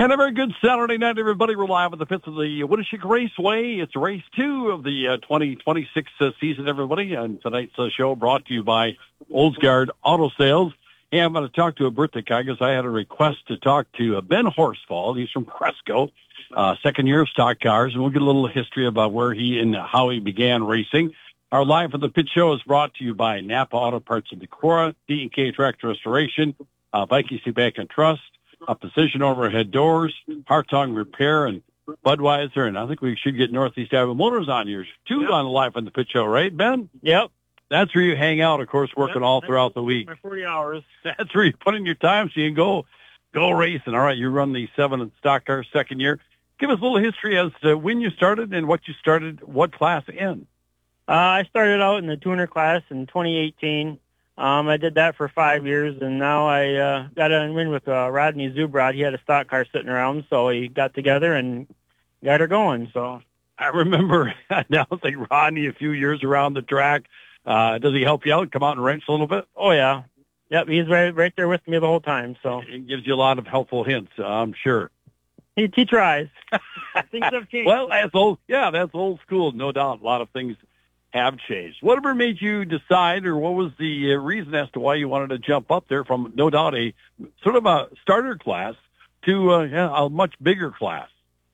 And a very good Saturday night, everybody. We're live at the pits of the Winneshiek Raceway. It's race 2 of the 2026 season, everybody. And tonight's show brought to you by Oldsgard Auto Sales. Hey, I'm going to talk to a birthday guy because I had a request to talk to Ben Horsfall. He's from Cresco, second year of stock cars. And we'll get a little history about where he and how he began racing. Our Live at the Pit show is brought to you by Napa Auto Parts of Decorah, D&K Tractor Restoration, Viking Bank and Trust, Precision Overhead Doors, Hartong Repair, and Budweiser. And I think we should get Northeast Iowa Motors on yours, too, on the Live on the Pit show, right, Ben? Yep. That's where you hang out, of course, working all throughout the week. My 40 hours. That's where you put in your time so you can go racing. All right, you run the 7 in stock car second year. Give us a little history as to when you started and what you started, what class in. I started out in the tuner class in 2018. I did that for 5 years, and now I got in win with Rodney Zubrod. He had a stock car sitting around, so we got together and got her going. So I remember announcing Rodney a few years around the track. Does he help you out, come out and wrench a little bit? Oh, yeah. Yep, he's right there with me the whole time. So he gives you a lot of helpful hints, I'm sure. He tries. Things have changed. Well, that's old school, no doubt. A lot of things have changed. Whatever made you decide, or what was the reason as to why you wanted to jump up there from, no doubt, a sort of a starter class to a much bigger class?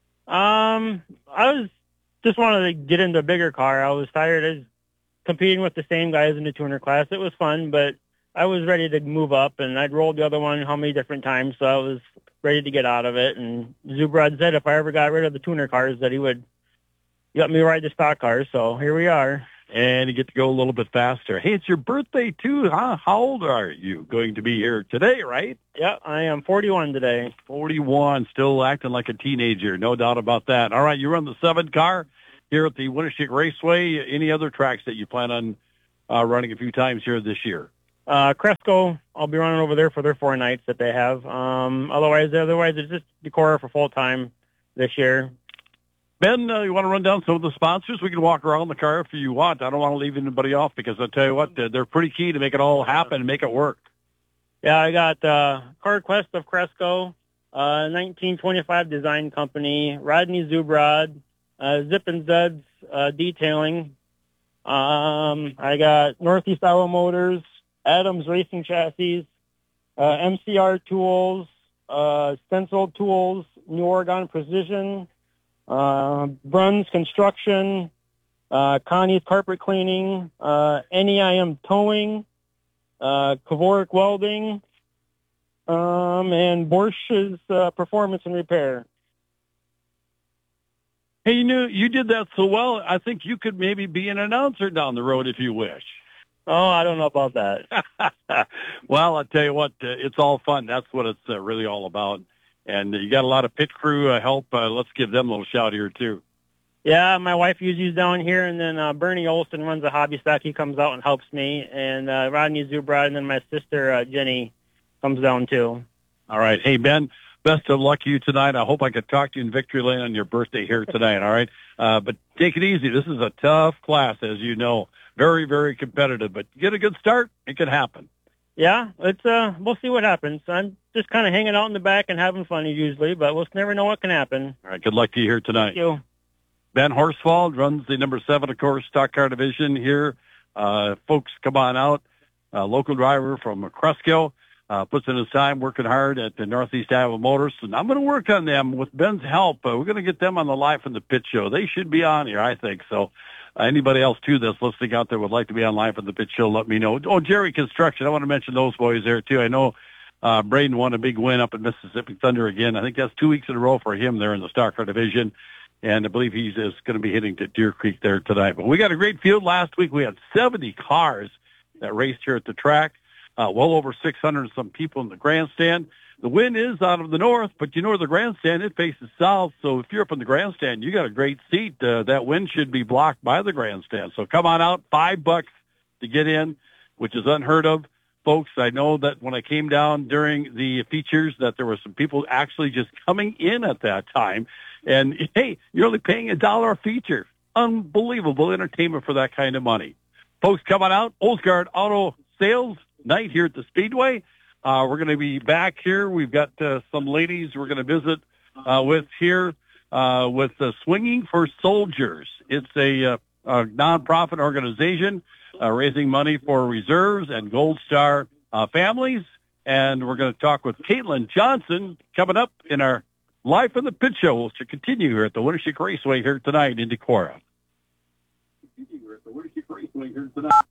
I just wanted to get into a bigger car. I was tired of competing with the same guys in the tuner class. It was fun, but I was ready to move up, and I'd rolled the other one how many different times, so I was ready to get out of it. And Zubrod said if I ever got rid of the tuner cars that he would let me ride the stock cars, so here we are. And you get to go a little bit faster. Hey, it's your birthday, too, huh? How old are you? Going to be here today, right? Yeah, I am 41 today. 41, still acting like a teenager, no doubt about that. All right, you run the 7 car here at the Winneshiek Raceway. Any other tracks that you plan on running a few times here this year? Cresco, I'll be running over there for their 4 nights that they have. Otherwise, it's just Decorah for full time this year. Ben, you want to run down some of the sponsors? We can walk around the car if you want. I don't want to leave anybody off because I'll tell you what, they're pretty key to make it all happen and make it work. Yeah, I got CarQuest of Cresco, 1925 Design Company, Rodney Zubrod, Zip and Zeds Detailing. I got Northeast Iowa Motors, Adams Racing Chassis, MCR Tools, Stencil Tools, New Oregon Precision, Bruns Construction, Connie's Carpet Cleaning, NEIM Towing, Kavorik Welding, and Borsch's Performance and Repair. Hey, you did that so well, I think you could maybe be an announcer down the road if you wish. Oh, I don't know about that. Well, I'll tell you what, it's all fun. That's what it's really all about. And you got a lot of pit crew help. Let's give them a little shout here, too. Yeah, my wife usually down here, and then Bernie Olson runs a hobby stock. He comes out and helps me. And Rodney Zubrod, and then my sister, Jenny, comes down, too. All right. Hey, Ben, best of luck to you tonight. I hope I could talk to you in Victory Lane on your birthday here tonight, all right? But take it easy. This is a tough class, as you know. Very, very competitive. But get a good start, it could happen. Yeah, we'll see what happens. I'm just kind of hanging out in the back and having fun usually, but we'll never know what can happen. All right, good luck to you here tonight. Thank you. Ben Horsfall runs the number 7, of course, stock car division here. Folks, come on out. Local driver from Cresco, puts in his time working hard at the Northeast Iowa Motors. And I'm going to work on them with Ben's help. We're going to get them on the Live from the Pit show. They should be on here, I think. So anybody else, too, that's listening out there would like to be on Live from the Pit show, let me know. Oh, Jerry Construction. I want to mention those boys there, too. I know Braden won a big win up at Mississippi Thunder again. I think that's 2 weeks in a row for him there in the stock car division. And I believe he's going to be hitting to Deer Creek there tonight. But we got a great field. Last week we had 70 cars that raced here at the track. Well over 600 and some people in the grandstand. The wind is out of the north, but you know the grandstand, it faces south. So if you're up in the grandstand, you got a great seat. That wind should be blocked by the grandstand. So come on out, $5 to get in, which is unheard of. Folks, I know that when I came down during the features that there were some people actually just coming in at that time. And, hey, you're only paying $1 a feature. Unbelievable entertainment for that kind of money. Folks, come on out. Oldsgard Auto Sales night here at the Speedway. We're going to be back here. We've got some ladies we're going to visit with the Swinging for Soldiers. It's a nonprofit organization raising money for reserves and Gold Star families. And we're going to talk with Caitlin Johnson coming up in our Live from the Pit Show, which will continue here at the Winnershik Raceway here tonight in Decorah.